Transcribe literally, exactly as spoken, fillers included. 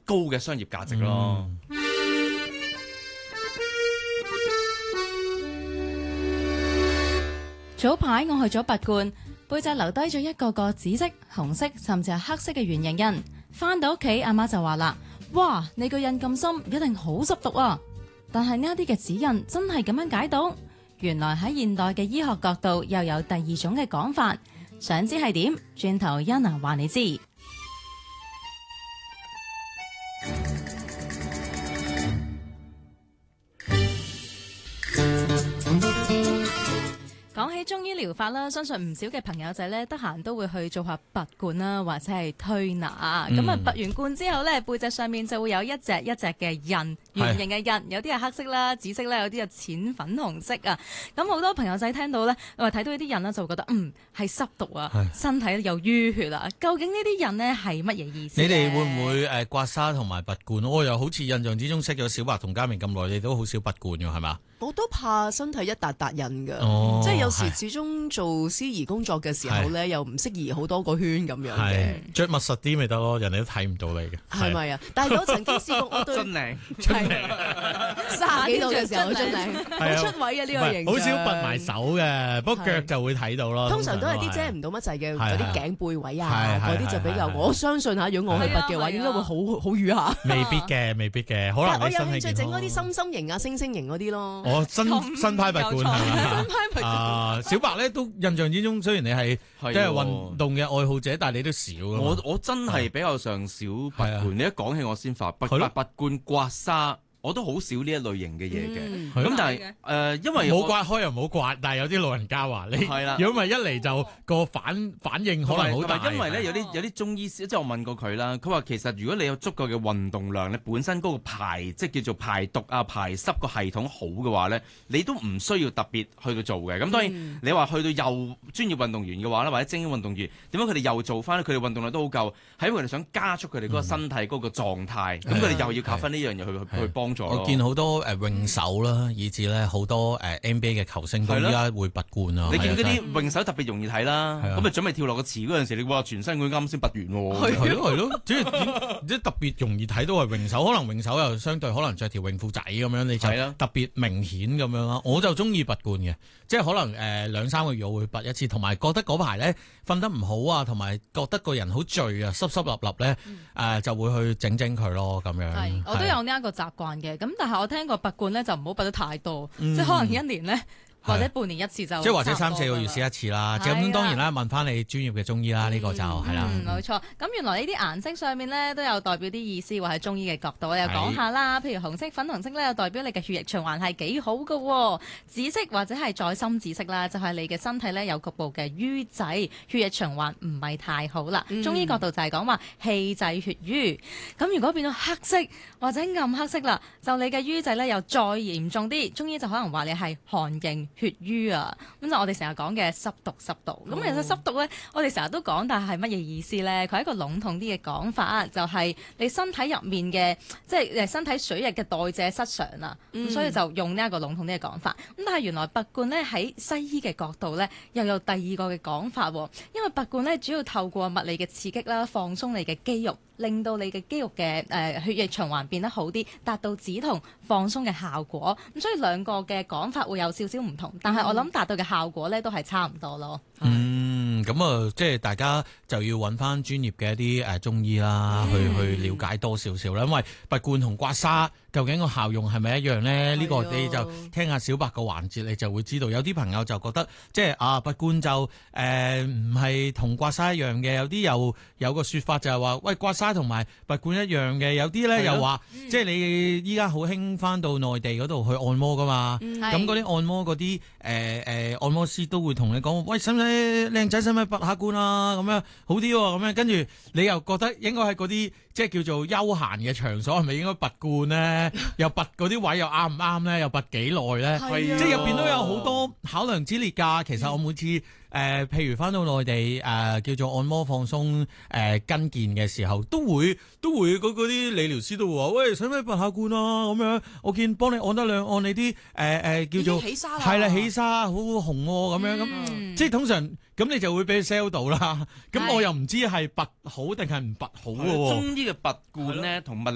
高嘅商業價值咯。 嗯早排我去咗拔罐，背脊留低咗一個個紫色、紅色甚至係黑色嘅圓形印。返到屋企，阿媽就話啦：哇，你個印咁深，一定好濕毒啊！但係呢一啲嘅指印真係咁樣解毒？原來喺現代嘅醫學角度又有第二種嘅講法。想知係點？轉頭 Yana 話你知。講起中醫療法啦，相信唔少嘅朋友仔咧，得閒都會去做下拔罐啦，或者係推拿。咁啊、嗯，拔完罐之後咧，背脊上面就會有一隻一隻嘅印，圓形嘅印，有啲係黑色啦、紫色啦，有啲係淺粉紅色啊。咁好多朋友仔聽到咧，話睇到呢啲印咧，就會覺得嗯係濕毒啊，身體又淤血啊。究竟呢啲印咧係乜嘢意思？ 你哋會唔會誒刮痧同埋拔罐？我又好似印象之中識咗小白同嘉明咁耐，你都好少拔罐㗎，係嘛？ 我都怕身體一笪笪印㗎， 哦、 即係有時始終做司儀工作嘅時候咧，又唔適宜好多個圈咁樣嘅。 着密實啲咪得咯，人哋都睇唔到你嘅。 係咪啊？但係我曾經試過，我對真靚， 真靚， 卅幾度嘅時候真靚，好出位啊！呢個形象好少拔埋手嘅，不過腳就會睇到咯。 通常都係啲遮唔到乜滯嘅嗰啲頸背位啊，嗰啲就比較。我相信嚇，如果我去拔嘅話，應該會好好瘀下。 未必嘅，未必嘅，可能我有興趣整嗰啲心心形啊、星星形嗰啲咯。 我新新派拔罐係嘛？ 新派拔罐啊，小白咧都印象之中，雖然你係即係運動嘅愛好者，但係你都少咯。 我我真係比較上少拔罐。你一講起我先發拔拔拔罐刮痧。我都好少呢一類型嘅嘢嘅，咁、嗯、但係誒、呃，因為冇刮開又唔好刮，但係有啲老人家話你，如果唔係一嚟就個反反應可能好大。 因為咧有啲有啲中醫師，即係我問過佢啦，佢話其實如果你有足夠嘅運動量，你本身嗰個排即係叫做排毒啊排濕個系統好嘅話咧，你都唔需要特別去到做嘅。咁當然、嗯、你話去到又專業運動員嘅話咧，或者精英運動員，點解佢哋又做翻佢哋運動量都好夠，係因為佢哋想加速佢哋嗰個身體嗰個狀態，咁佢哋又要靠翻呢樣嘢去去去幫。 我見好多誒泳手啦，以至咧好多誒 N B A 嘅球星都依家會拔罐啊！ 你見嗰啲泳手特別容易睇啦，咁咪準備跳落個池嗰陣時，你話全身佢啱先拔完喎， 係咯係咯，即係即係特別容易睇到係泳手，可能泳手又相對可能着條泳褲仔咁樣，你就特別明顯咁樣啦。我就中意拔罐嘅，即係可能誒兩三個月我會拔一次，同埋覺得嗰排咧瞓得唔好啊，同埋覺得個人好醉啊，濕濕立立咧誒就會去整整佢咯咁樣。 係，我都有呢一個習慣嘅。咁但係我聽過拔罐咧就唔好拔得太多，嗯、即係可能一年咧。或者半年一次就， 即係或者三四個月試一次啦。咁當然啦，問翻你專業嘅中醫啦，呢個就係啦。 嗯，冇錯。咁原來呢啲顏色上面咧都有代表啲意思，或喺中醫嘅角度，我又講下啦。譬如紅色、粉紅色咧，又代表你嘅血液循環係幾好㗎。紫色或者係再深紫色啦，就係你嘅身體咧有局部嘅瘀滯，血液循環唔係太好啦。中醫角度就係講話氣滯血瘀。咁如果變到黑色或者暗黑色啦，就你嘅瘀滯咧又再嚴重啲，中醫就可能話你係寒凝血瘀啊，咁就我哋成日講嘅濕毒濕毒。咁、哦、其實濕毒咧，我哋成日都講，但係乜嘢意思咧？佢係一個籠統啲嘅講法，就係、是、你身體入面嘅，即係誒身體水液嘅代謝失常啊。咁、嗯、所以就用呢一個籠統啲嘅講法。咁但係原來拔罐咧喺西醫嘅角度咧，又有第二個嘅講法。因為拔罐咧主要透過物理嘅刺激啦，放鬆你嘅肌肉，令到你嘅肌肉嘅誒、呃、血液循環變得好啲，達到止痛放鬆嘅效果。咁所以兩個嘅講法會有少少唔同，但係我諗達到嘅效果咧都係差唔多咯。 嗯，咁啊，即係大家就要揾翻專業嘅一啲誒中醫啦，嗯、去去了解多少少啦。因為拔罐同刮痧究竟個效用係咪一樣咧？呢、嗯、個你就聽下小白個環節，你就會知道。有啲朋友就覺得即係啊，拔罐就誒唔係同刮痧一樣嘅。有啲又有個說法就係話，喂，刮痧同埋拔罐一樣嘅。有啲咧又話，嗯、即係你依家好興翻到內地嗰度去按摩噶嘛。咁嗰啲按摩嗰啲誒誒按摩師都會同你講，喂，使唔使靚仔使唔使拔下罐啊？咁樣好啲喎，咁樣跟住你又覺得應該係嗰啲即係叫做休閒嘅場所，係咪應該拔罐咧？又拔嗰啲位又啱唔啱咧？又拔幾耐咧？即係入邊都有好多考量之列㗎。其實我每次誒、呃，譬如翻到內地誒、呃，叫做按摩放鬆誒跟腱嘅時候，都會都會嗰啲理療師都會話，喂，使唔使拔下罐啊？咁樣我見幫你按得兩按你啲誒誒叫做起沙係啦，起沙好紅喎，咁樣咁，嗯、即係通常咁你就會俾佢 sell 到啦。咁我又唔知係拔好定係唔拔好嘅喎。 中醫嘅拔罐咧，同物